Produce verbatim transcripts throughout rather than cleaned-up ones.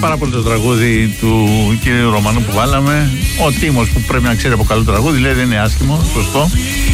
Πάρα πολύ το τραγούδι του κύριου Ρωμανού που βάλαμε. Ο Τίμος που πρέπει να ξέρει από καλό τραγούδι, λέει δεν είναι άσχημο, σωστό.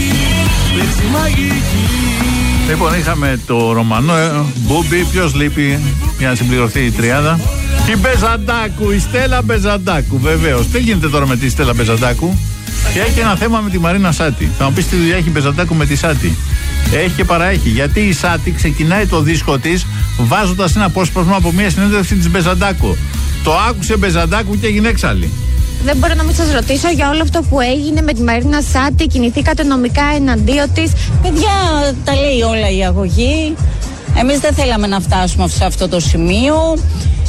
Λοιπόν, είχαμε το Ρωμανό, ε, Μπούμπι, ποιος λείπει για να συμπληρωθεί η τριάδα? Η Μπεζαντάκου, η Στέλλα Μπεζαντάκου, βεβαίως. Τι γίνεται τώρα με τη Στέλλα Μπεζαντάκου? Και έχει ένα θέμα με τη Μαρίνα Σάτι. Θα μου πεις τι δουλειά έχει η Μπεζαντάκου με τη Σάτι? Έχει και παραέχει. Γιατί η Σάτι ξεκινάει το δίσκο της βάζοντας ένα απόσπασμα από μια συνέντευξη της Μπεζαντάκου. Το άκουσε Μπεζαντάκου και έγινε έξαλλη. Δεν μπορώ να μην σας ρωτήσω για όλο αυτό που έγινε με τη Μαρίνα Σάτι. Κινηθήκατε νομικά εναντίον της? Παιδιά, τα λέει όλα η αγωγή. Εμείς δεν θέλαμε να φτάσουμε σε αυτό το σημείο.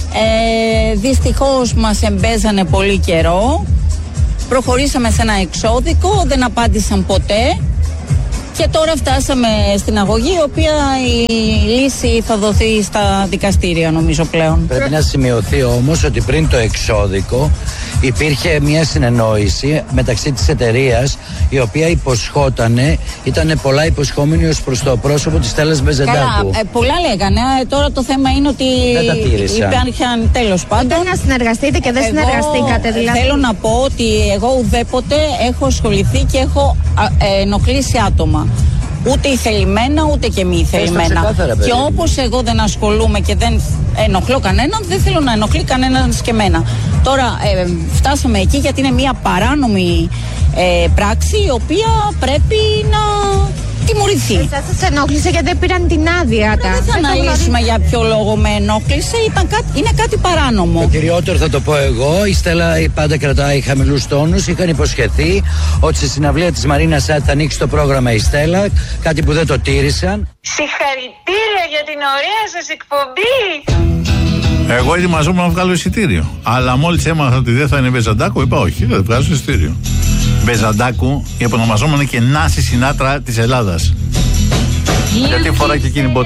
Ε, δυστυχώς μας εμπέζανε πολύ καιρό. Προχωρήσαμε σε ένα εξώδικο, δεν απάντησαν ποτέ. Και τώρα φτάσαμε στην αγωγή, η οποία η λύση θα δοθεί στα δικαστήρια, νομίζω πλέον. Πρέπει να σημειωθεί όμως ότι πριν το εξώδικο υπήρχε μια συνεννόηση μεταξύ της εταιρείας, η οποία υποσχότανε, ήταν πολλά υποσχόμενη ως προς το πρόσωπο της Στέλλας Μπεζαντάκου. Καλά, ε, πολλά λέγανε. Ε, τώρα το θέμα είναι ότι υπήρχαν, τέλος πάντων. Δεν να συνεργαστείτε και δεν εγώ συνεργαστήκατε, δηλαδή. Θέλω να πω ότι εγώ ουδέποτε έχω ασχοληθεί και έχω ε, ενοχλήσει άτομα. Ούτε ηθελημένα, ούτε και μη ηθελημένα. Και όπως εγώ δεν ασχολούμαι και δεν ενοχλώ κανέναν, δεν θέλω να ενοχλεί κανέναν και εμένα. Τώρα ε, φτάσαμε εκεί γιατί είναι μια παράνομη ε, πράξη, η οποία πρέπει να τιμωρηθεί. Εσάς σας ενόχλησε γιατί δεν πήραν την άδεια. Δεν θα αναλύσουμε για ποιο λόγο με ενόχλησε. Ήταν κάτι, είναι κάτι παράνομο. Το κυριότερο θα το πω εγώ. Η Στέλλα πάντα κρατάει χαμηλούς τόνους. Είχαν υποσχεθεί ότι στη συναυλία της Μαρίνας Σάτι θα ανοίξει το πρόγραμμα η Στέλλα. Κάτι που δεν το τήρησαν. Συγχαρητήρια για την ωραία σας εκπομπή. Εγώ ετοιμαζόμουν να βγάλω εισιτήριο. Αλλά μόλις έμαθα ότι δεν θα είναι Μπεζαντάκου, είπα όχι, δεν βγάζω εισιτήριο. Μπεζαντάκου, η επωνομαζόμενη και Νάση Σινάτρα της Ελλάδας. Γιατί φοράει και εκείνη μπότες.